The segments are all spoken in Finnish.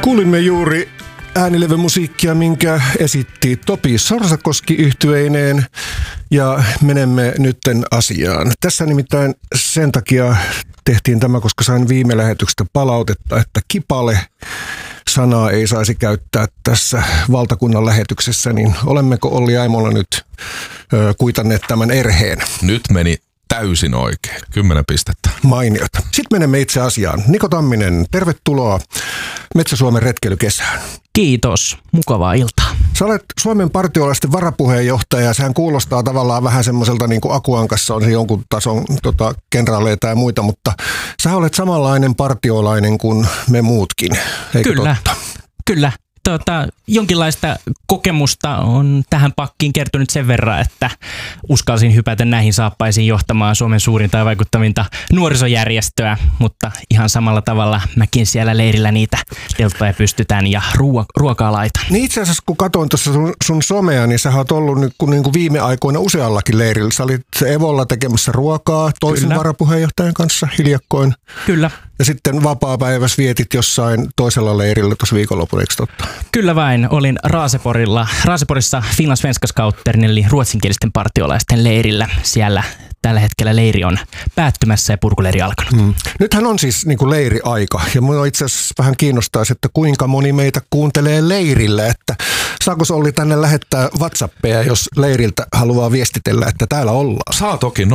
Kuulimme juuri äänilevymusiikkia, minkä esitti Topi Sorsakoski yhtyeineen, ja menemme nytten asiaan. Tässä nimittäin sen takia tehtiin tämä, koska sain viime lähetyksestä palautetta, että kipale sanaa ei saisi käyttää tässä valtakunnan lähetyksessä, niin olemmeko Olli Aimola nyt kuitanneet tämän erheen? Nyt meni täysin oikein. 10 pistettä. Mainiota. Sitten menemme itse asiaan. Niko Tamminen, tervetuloa Metsä-Suomen retkeilykesään. Kiitos. Mukavaa iltaa. Sä olet Suomen partiolaisten varapuheenjohtaja, ja sehän kuulostaa tavallaan vähän semmoiselta niin kuin Akuankassa on se jonkun tason kenraaleita ja muita, mutta sä olet samanlainen partiolainen kuin me muutkin, eikö Kyllä. totta? Kyllä. Jonkinlaista kokemusta on tähän pakkiin kertynyt sen verran, että uskalsin hypätä näihin saappaisiin johtamaan Suomen suurinta ja vaikuttavinta nuorisojärjestöä, mutta ihan samalla tavalla mäkin siellä leirillä niitä telttoja pystytään ja ruokaa laitan. Niin itse asiassa kun katsoin tuossa sun somea, niin sä oot ollut niin kuin viime aikoina useallakin leirillä. Sä olit Evolla tekemässä ruokaa toisen Kyllä. varapuheenjohtajan kanssa hiljakkoin. Kyllä. Ja sitten vapaapäivässä vietit jossain toisella leirillä tuossa viikonlopulla, eikö totta? Kyllä vain. Olin Raaseporissa Finlands Svenska Scouterin eli ruotsinkielisten partiolaisten leirillä. Siellä tällä hetkellä leiri on päättymässä ja purkuleiri alkanut. Nythän on siis niin kuin leiriaika, ja minua itse asiassa vähän kiinnostaisi, että kuinka moni meitä kuuntelee leirillä, että saako Olli tänne lähettää WhatsAppia, jos leiriltä haluaa viestitellä, että täällä ollaan? Saa toki 0401455666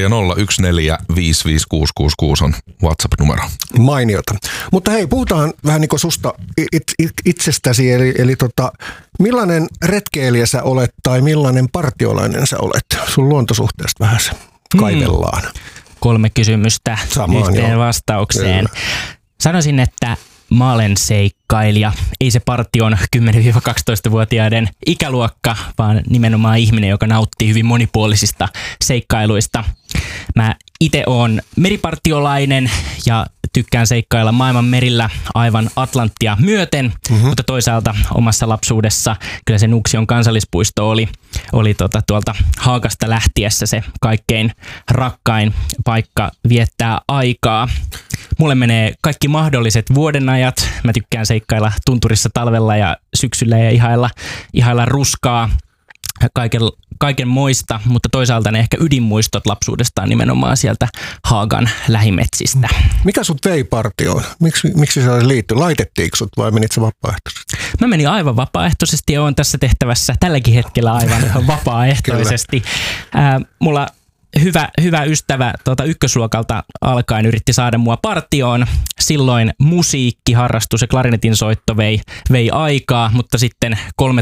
on WhatsApp-numero. Mainiota. Mutta hei, puhutaan vähän niin kuin susta itsestäsi, eli millainen retkeilijä sä olet tai millainen partiolainen sä olet? Sun luontosuhteesta vähän se kaivellaan. 3 kysymystä Samaan, yhteen joo. vastaukseen. Kyllä. Sanoisin, että mä olen seikkailija. Ei se partion 10-12-vuotiaiden ikäluokka, vaan nimenomaan ihminen, joka nauttii hyvin monipuolisista seikkailuista. Mä itse oon meripartiolainen ja tykkään seikkailla maailman merillä aivan Atlanttia myöten, mutta toisaalta omassa lapsuudessa kyllä se Nuuksion kansallispuisto oli tuolta Haagasta lähtiessä se kaikkein rakkain paikka viettää aikaa. Mulle menee kaikki mahdolliset vuodenajat. Mä tykkään seikkailla tunturissa talvella ja syksyllä ja ihailla ruskaa. Kaiken moista, mutta toisaalta ne ehkä ydinmuistot lapsuudestaan nimenomaan sieltä Haagan lähimetsistä. Mikä sut vei partioon? Miksi se liittyi? Laitettiinko sut vai menit sä vapaaehtoisesti? Mä menin aivan vapaaehtoisesti ja oon tässä tehtävässä tälläkin hetkellä aivan vapaaehtoisesti. Mulla hyvä ystävä ykkösluokalta alkaen yritti saada mua partioon. Silloin musiikkiharrastus ja klarinetin soitto vei aikaa, mutta sitten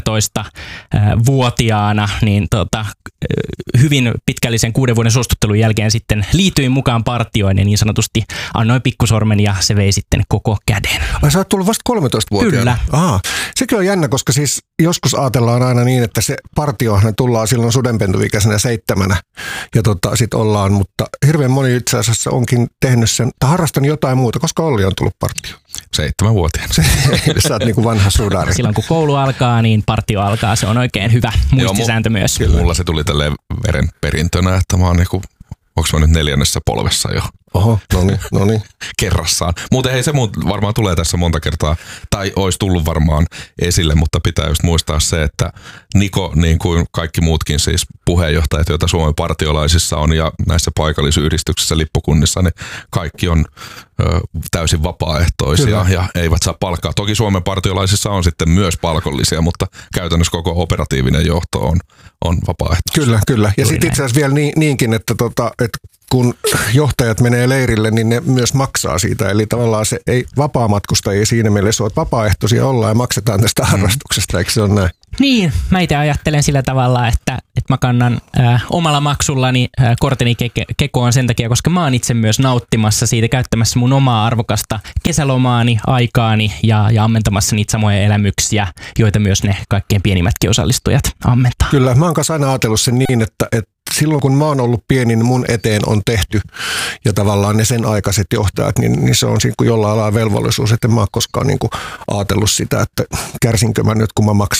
13-vuotiaana niin hyvin pitkällisen 6 vuoden suostuttelun jälkeen sitten liityin mukaan partioon ja niin sanotusti annoin pikkusormen ja se vei sitten koko käden. Ai sä oot tullut vasta 13-vuotiaana? Kyllä. Sekin on jännä, koska siis joskus ajatellaan aina niin, että se partiohan tullaan silloin sudenpentuikäisenä 7 ja sit ollaan, mutta hirveän moni itse asiassa onkin tehnyt sen, tai harrastanut jotain muuta, koska Olli on tullut partioon. 7-vuotiaana. Sä oot niinku vanha sudari. Silloin kun koulu alkaa, niin partio alkaa. Se on oikein hyvä muistisääntö myös. Mulla se tuli tälleen verenperintönä, että mä oon niinku, onks mä nyt 4. polvessa jo? Oho, no niin. Kerrassaan. Muuten hei, se varmaan tulee tässä monta kertaa, tai olisi tullut varmaan esille, mutta pitää just muistaa se, että Niko, niin kuin kaikki muutkin siis puheenjohtajat, joita Suomen partiolaisissa on ja näissä paikallisyhdistyksissä, lippukunnissa, niin kaikki on täysin vapaaehtoisia ja eivät saa palkkaa. Toki Suomen partiolaisissa on sitten myös palkollisia, mutta käytännössä koko operatiivinen johto on vapaaehtoisia. Kyllä. Ja sitten itse asiassa vielä niinkin, että kun johtajat menee leirille, niin ne myös maksaa siitä. Eli tavallaan se ei vapaamatkustajia siinä mielessä ole, että vapaaehtoisia ollaan ja maksetaan tästä harrastuksesta, eikö se ole näin? Niin, mä itse ajattelen sillä tavalla, että mä kannan omalla maksullani korteni kekoon sen takia, koska mä oon itse myös nauttimassa siitä, käyttämässä mun omaa arvokasta kesälomaani, aikaani ja ammentamassa niitä samoja elämyksiä, joita myös ne kaikkein pienimmätkin osallistujat ammentaa. Kyllä, mä oon kanssa aina ajatellut sen niin, että silloin kun mä oon ollut pieni, niin mun eteen on tehty ja tavallaan ne sen aikaiset johtajat, niin se on siinä jollain lailla velvollisuus, että mä oon koskaan niin kuin ajatellut sitä, että kärsinkö mä nyt kun mä maksan tai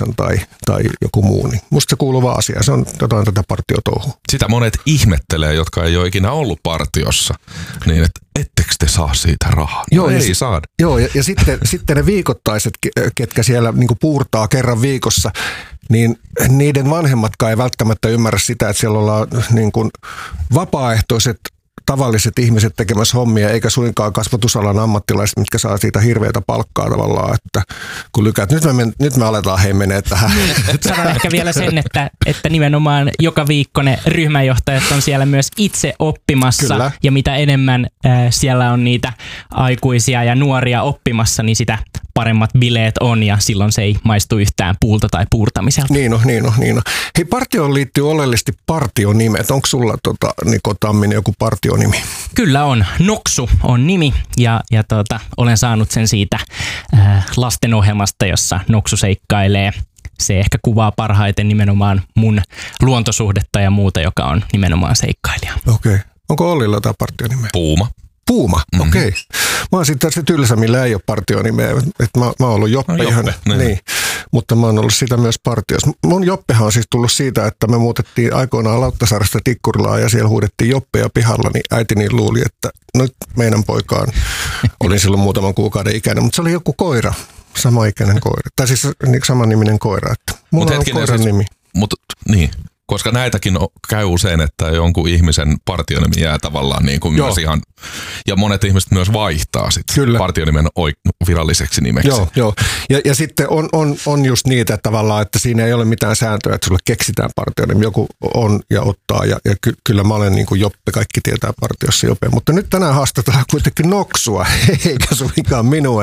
tai joku muu. Niin musta se kuuluva asia, se on jotain tätä partiotouhua. Sitä monet ihmettelee, jotka ei ole ikinä ollut partiossa, niin että ettekö te saa siitä rahaa? Joo, ei saada. Joo, ja sitten ne viikoittaiset, ketkä siellä niin kuin puurtaa kerran viikossa, niin niiden vanhemmatkaan ei välttämättä ymmärrä sitä, että siellä ollaan niin kuin vapaaehtoiset tavalliset ihmiset tekemässä hommia, eikä suinkaan kasvatusalan ammattilaiset, mitkä saa siitä hirveätä palkkaa tavallaan, että kun lykäät, nyt me aletaan menee tähän. Sanon ehkä vielä sen, että nimenomaan joka viikko ne ryhmänjohtajat on siellä myös itse oppimassa. Kyllä. Ja mitä enemmän siellä on niitä aikuisia ja nuoria oppimassa, niin sitä paremmat bileet on ja silloin se ei maistu yhtään puulta tai puurtamiselta. Niin on. Hei, partioon liittyy oleellisesti partionimet. Onko sulla Niko Tamminen joku partionimi? Kyllä on. Noksu on nimi ja olen saanut sen siitä lastenohjelmasta, jossa Noksu seikkailee. Se ehkä kuvaa parhaiten nimenomaan mun luontosuhdetta ja muuta, joka on nimenomaan seikkailija. Okei. Onko Ollilla jotain partionimea? Puuma, okei. Mä oon sitten se tylsä, millä ei ole partionimeä. Mä oon ollut Joppe ihan, niin. Mutta mä oon ollut sitä myös partiossa. Mun Joppehan on siis tullut siitä, että me muutettiin aikoinaan Lauttasaaresta Tikkurilaan ja siellä huudettiin Joppeja pihalla, niin äitini luuli, että nyt meidän poikaan, olin silloin muutaman kuukauden ikäinen, mutta se oli joku koira, samaikäinen koira. Tai siis samanniminen koira, että mulla on koiran nimi. Mutta niin. Koska näitäkin käy usein, että jonkun ihmisen partionimi jää tavallaan niin kuin myös ihan, ja monet ihmiset myös vaihtaa sitten partionimen viralliseksi nimeksi. Joo. Ja sitten on just niitä että tavallaan, että siinä ei ole mitään sääntöä, että sulle keksitään partionimi. Joku on ja ottaa, ja kyllä mä olen niin kuin Joppe, kaikki tietää partiossa Joppe. Mutta nyt tänään haastetaan kuitenkin Noksua, eikä suinkaan minua.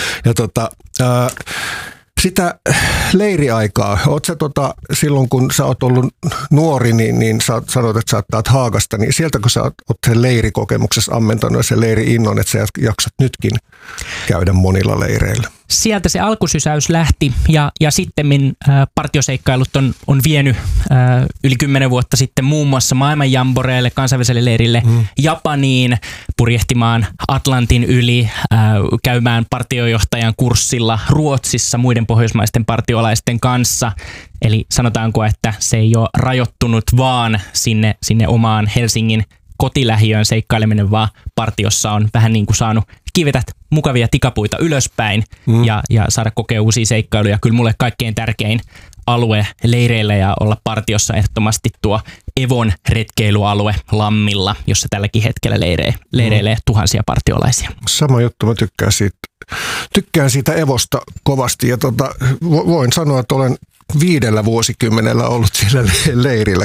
Sitä leiriaikaa, oot sä silloin kun sä oot ollut nuori, niin sä sanoit, että sä oot Haagasta, niin sieltä kun sä oot sen leirikokemuksessa ammentanut ja sen leiri-innon, että sä jaksat nytkin käydä monilla leireillä? Sieltä se alkusysäys lähti ja sittemmin partioseikkailut on vienyt yli 10 vuotta sitten muun muassa maailman jamboreille, kansainväliselle leirille, Japaniin, purjehtimaan Atlantin yli, käymään partiojohtajan kurssilla Ruotsissa muiden pohjoismaisten partiolaisten kanssa. Eli sanotaanko, että se ei ole rajoittunut vaan sinne omaan Helsingin kotilähiöön seikkaileminen, vaan partiossa on vähän niin kuin saanut kivetä mukavia tikapuita ylöspäin ja saada kokea uusia seikkailuja. Kyllä mulle kaikkein tärkein alue leireillä ja olla partiossa ehdottomasti tuo Evon retkeilyalue Lammilla, jossa tälläkin hetkellä leireilee tuhansia partiolaisia. Sama juttu, mä tykkään siitä Evosta kovasti ja voin sanoa, että olen 5 vuosikymmenellä ollut siellä leirillä.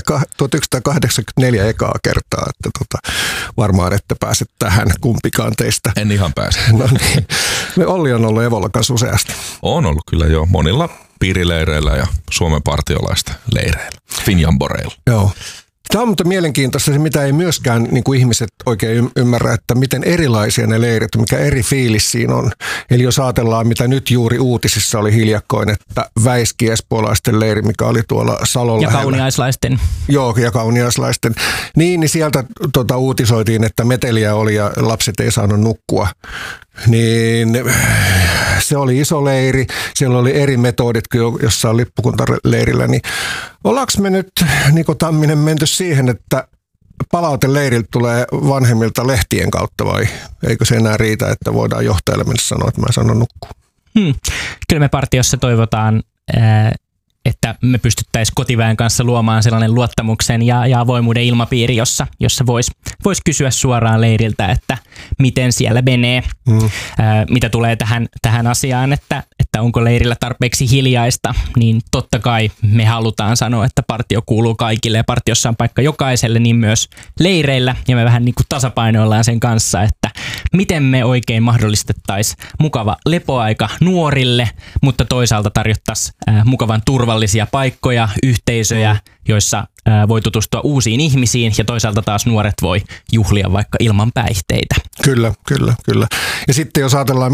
1984 ekaa kertaa, että varmaan ette pääse tähän kumpikaan teistä. En ihan pääse. No niin. Olli on ollut Evolla kanssa useasti. On ollut kyllä jo monilla piirileireillä ja Suomen partiolaisten leireillä, Finjamboreilla. Joo. Tämä on mutta mielenkiintoista, se mitä ei myöskään niin kuin ihmiset oikein ymmärrä, että miten erilaisia ne leirit, mikä eri fiilis siinä on. Eli jos ajatellaan, mitä nyt juuri uutisissa oli hiljakkoin, että Väiski espoolaisten leiri, mikä oli tuolla Salon ja kauniaislaisten. Joo, ja kauniaislaisten. Niin sieltä uutisoitiin, että meteliä oli ja lapset ei saanut nukkua. Niin se oli iso leiri, siellä oli eri metodit kuin jossain lippukuntaleirillä, niin ollaanko me nyt, Niko Tamminen, menty siihen, että palaute leiriltä tulee vanhemmilta lehtien kautta vai eikö se enää riitä, että voidaan johtajalle mennä sanoa, että mä sanon nukkua? Kyllä me partiossa toivotaan, että me pystyttäisiin kotiväen kanssa luomaan sellainen luottamuksen ja avoimuuden ilmapiiri, jossa vois kysyä suoraan leiriltä, että miten siellä menee, mitä tulee tähän asiaan, että onko leirillä tarpeeksi hiljaista, niin totta kai me halutaan sanoa, että partio kuuluu kaikille ja partiossa on paikka jokaiselle, niin myös leireillä, ja me vähän niin kuin tasapainoillaan sen kanssa, että miten me oikein mahdollistettaisiin mukava lepoaika nuorille, mutta toisaalta tarjottaisiin mukavan turvallisia paikkoja, yhteisöjä, joissa voi tutustua uusiin ihmisiin ja toisaalta taas nuoret voi juhlia vaikka ilman päihteitä. Kyllä. Ja sitten jos ajatellaan,